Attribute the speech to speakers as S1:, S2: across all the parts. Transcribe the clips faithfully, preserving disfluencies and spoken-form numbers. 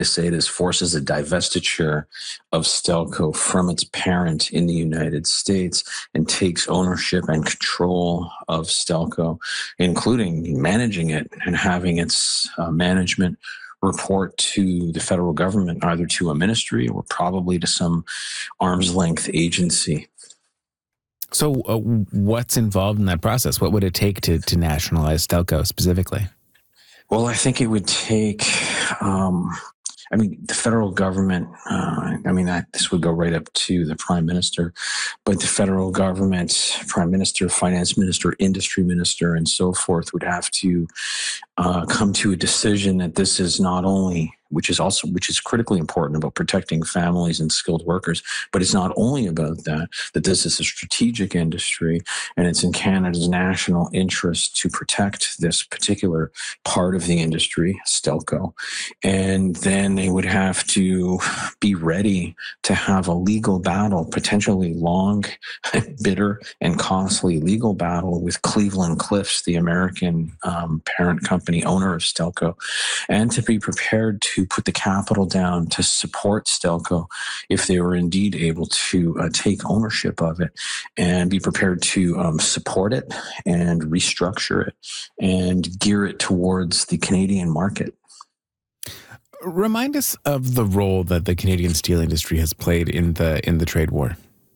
S1: say this forces a divestiture of Stelco from its parent in the United States and takes ownership and control of Stelco, including managing it and having its uh, management report to the federal government, either to a ministry or probably to some arm's length agency.
S2: So uh, what's involved in that process? What would it take to, to nationalize Stelco specifically?
S1: Well, I think it would take, um, I mean, the federal government, uh, I mean, I, this would go right up to the prime minister, but the federal government, prime minister, finance minister, industry minister, and so forth would have to uh, come to a decision that this is not only, which is also, which is critically important about protecting families and skilled workers, but it's not only about that, that this is a strategic industry and it's in Canada's national interest to protect this particular part of the industry, Stelco. And then they would have to be ready to have a legal battle, potentially long, bitter, and costly legal battle with Cleveland Cliffs, the American um, parent company owner of Stelco, and to be prepared to put the capital down to support Stelco if they were indeed able to uh, take ownership of it, and be prepared to um, support it and restructure it and gear it towards the Canadian market.
S2: Remind us of the role that the Canadian steel industry has played in the in the trade war.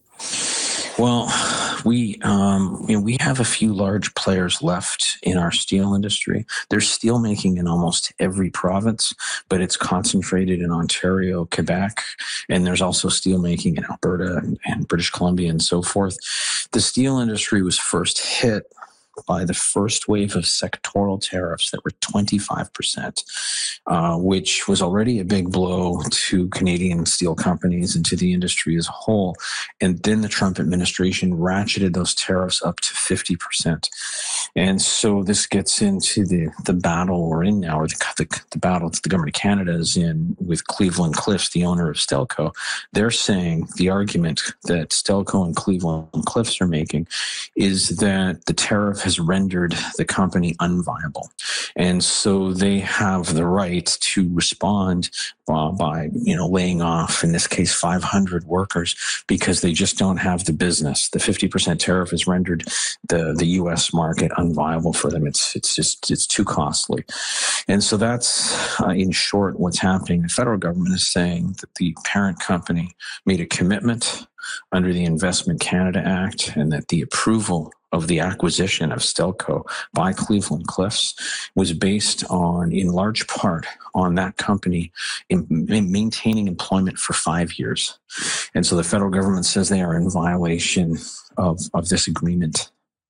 S1: Well, we um, you know, we have a few large players left in our steel industry. There's steel making in almost every province, but it's concentrated in Ontario, Quebec, and there's also steel making in Alberta and, and British Columbia and so forth. The steel industry was first hit by the first wave of sectoral tariffs that were twenty-five percent, uh, which was already a big blow to Canadian steel companies and to the industry as a whole. And then the Trump administration ratcheted those tariffs up to fifty percent. And so this gets into the, the battle we're in now, or the, the, the battle that the government of Canada is in with Cleveland Cliffs, the owner of Stelco. They're saying the argument that Stelco and Cleveland Cliffs are making is that the tariff has rendered the company unviable. And so they have the right to respond uh, by, you know, laying off, in this case, five hundred workers because they just don't have the business. The fifty percent tariff has rendered the, the U S market unviable for them. It's, it's just, it's too costly. And so that's, uh, in short, what's happening. The federal government is saying that the parent company made a commitment under the Investment Canada Act, and that the approval of the acquisition of Stelco by Cleveland Cliffs was based on, in large part, on that company in, in maintaining employment for five years. And so the federal government says they are in violation of, of this agreement.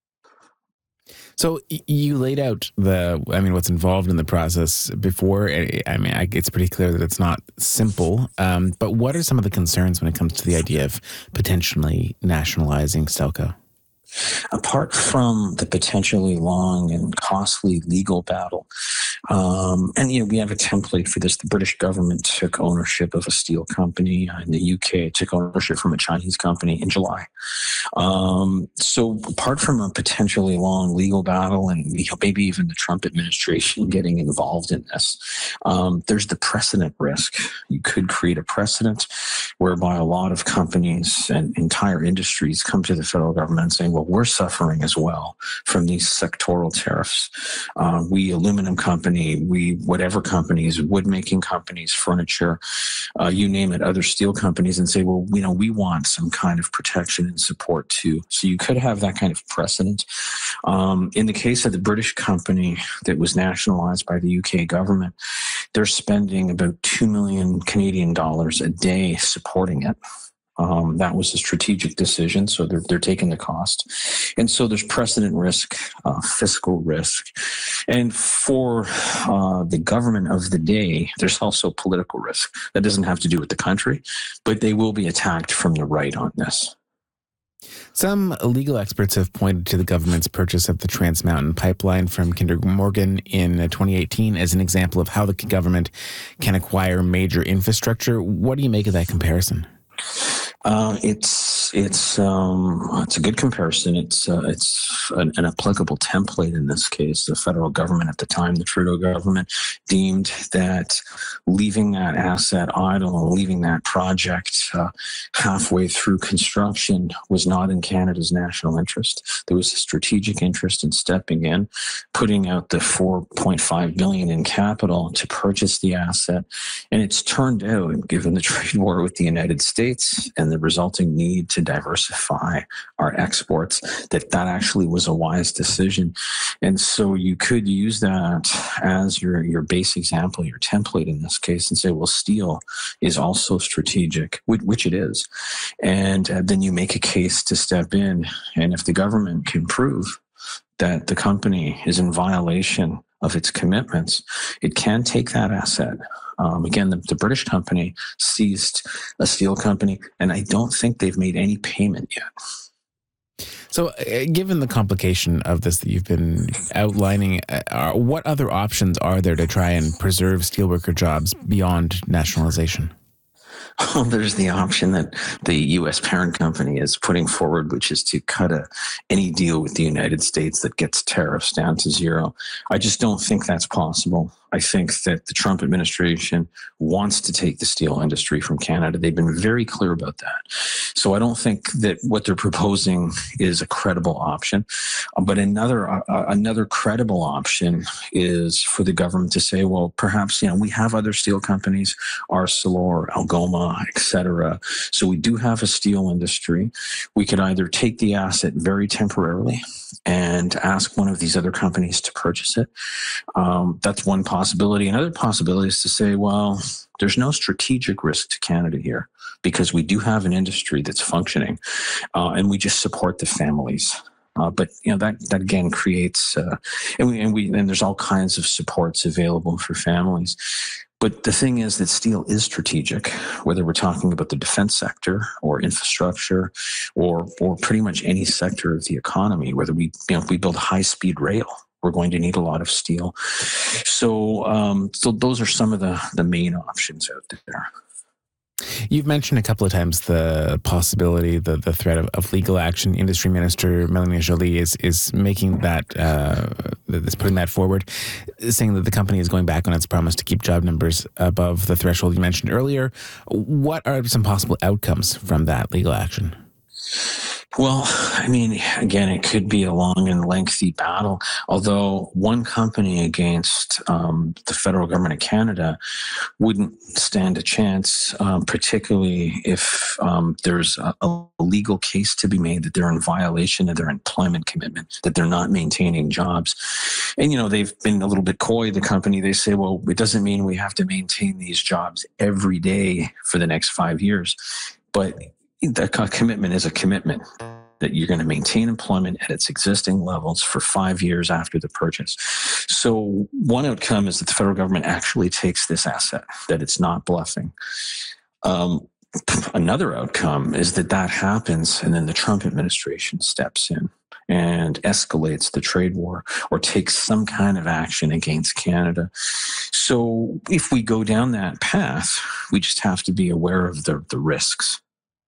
S2: So you laid out the, I mean, what's involved in the process before. I mean, it's pretty clear that it's not simple. Um, but what are some of the concerns when it comes to the idea of potentially nationalizing Stelco?
S1: Apart from the potentially long and costly legal battle, um, and you know, we have a template for this. The British government took ownership of a steel company. In the U K, took ownership from a Chinese company in July. Um, so apart from a potentially long legal battle, and you know, maybe even the Trump administration getting involved in this, um, there's the precedent risk. You could create a precedent whereby a lot of companies and entire industries come to the federal government saying, well, we're suffering as well from these sectoral tariffs. Uh, we aluminum company, we whatever companies, wood making companies, furniture, uh, you name it, other steel companies, and say, well, you know, we want some kind of protection and support too. So you could have that kind of precedent. Um, in the case of the British company that was nationalized by the U K government, they're spending about two million Canadian dollars a day supporting it. Um, that was a strategic decision, so they're they're taking the cost. And so there's precedent risk, uh, fiscal risk. And for uh, the government of the day, there's also political risk. That doesn't have to do with the country, but they will be attacked from the right on this.
S2: Some legal experts have pointed to the government's purchase of the Trans Mountain Pipeline from Kinder Morgan in twenty eighteen as an example of how the government can acquire major infrastructure. What do you make of that comparison?
S1: Uh, it's It's um, it's a good comparison. It's uh, it's an, an applicable template in this case. The federal government at the time, the Trudeau government, deemed that leaving that asset idle and leaving that project uh, halfway through construction was not in Canada's national interest. There was a strategic interest in stepping in, putting out the four point five billion dollars in capital to purchase the asset, and it's turned out, given the trade war with the United States and the resulting need to diversify our exports, that that actually was a wise decision. And so you could use that as your, your base example, your template in this case, and say, well, steel is also strategic, which, which it is. And uh, then you make a case to step in. And if the government can prove that the company is in violation of its commitments, it can take that asset. Um, again, the, the British company seized a steel company, and I don't think they've made any payment yet.
S2: So, uh, given the complication of this that you've been outlining, uh, are, what other options are there to try and preserve steelworker jobs beyond nationalization?
S1: Well, there's the option that the U S parent company is putting forward, which is to cut a, any deal with the United States that gets tariffs down to zero. I just don't think that's possible. I think that the Trump administration wants to take the steel industry from Canada. They've been very clear about that. So I don't think that what they're proposing is a credible option. But another uh, another credible option is for the government to say, well, perhaps, you know, we have other steel companies, Arcelor, Algoma, et cetera. So we do have a steel industry. We could either take the asset very temporarily and ask one of these other companies to purchase it. Um, that's one possibility. Another possibility is to say, well, there's no strategic risk to Canada here because we do have an industry that's functioning, uh, and we just support the families. Uh, but you know that that again creates, uh, and we and we and there's all kinds of supports available for families. But the thing is that steel is strategic, whether we're talking about the defense sector or infrastructure, or or pretty much any sector of the economy. Whether we you know if we build high speed rail, we're going to need a lot of steel. So um, so those are some of the the main options out there.
S2: You've mentioned a couple of times the possibility, the, the threat of, of legal action. Industry Minister Melanie Joly is is making that, uh, is putting that forward, saying that the company is going back on its promise to keep job numbers above the threshold you mentioned earlier. What are some possible outcomes from that legal action?
S1: Well, I mean, again, it could be a long and lengthy battle, although one company against um, the federal government of Canada wouldn't stand a chance, um, particularly if um, there's a, a legal case to be made that they're in violation of their employment commitment, that they're not maintaining jobs. And, you know, they've been a little bit coy, the company. They say, well, it doesn't mean we have to maintain these jobs every day for the next five years. But the commitment is a commitment that you're going to maintain employment at its existing levels for five years after the purchase. So one outcome is that the federal government actually takes this asset, that it's not bluffing. Um, another outcome is that that happens and then the Trump administration steps in and escalates the trade war or takes some kind of action against Canada. So if we go down that path, we just have to be aware of the, the risks.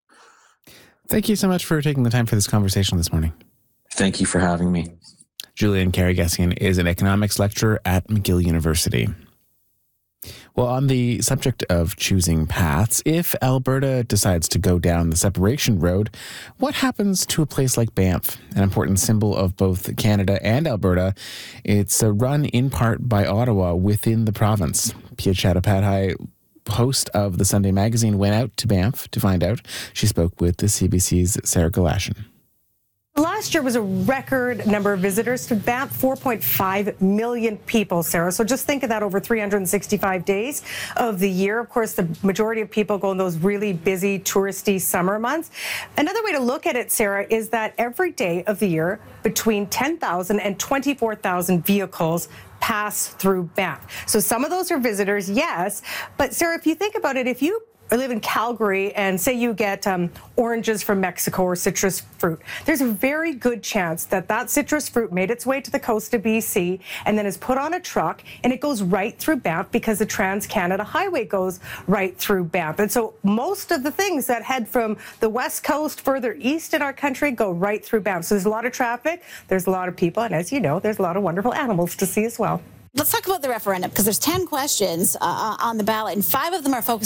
S2: Thank you so much for taking the time for this conversation this morning.
S1: Thank you for having me.
S2: Julian Karagesian is an economics lecturer at McGill University. Well, on the subject of choosing paths, if Alberta decides to go down the separation road, what happens to a place like Banff, an important symbol of both Canada and Alberta? It's a run in part by Ottawa within the province. Pia Chattopadhyay, host of the Sunday Magazine, went out to Banff to find out. She spoke with the C B C's Sarah Galashan.
S3: Last year was a record number of visitors to Banff, four point five million people, Sarah. So just think of that over three hundred sixty-five days of the year. Of course, the majority of people go in those really busy, touristy summer months. Another way to look at it, Sarah, is that every day of the year, between ten thousand and twenty-four thousand vehicles pass through Banff. So some of those are visitors, yes. But Sarah, if you think about it, if you I live in Calgary, and say you get um, oranges from Mexico or citrus fruit, there's a very good chance that that citrus fruit made its way to the coast of B C and then is put on a truck, and it goes right through Banff because the Trans-Canada Highway goes right through Banff. And so most of the things that head from the west coast further east in our country go right through Banff. So there's a lot of traffic, there's a lot of people, and as you know, there's a lot of wonderful animals to see as well.
S4: Let's talk about the referendum, because there's ten questions uh, on the ballot, and five of them are focused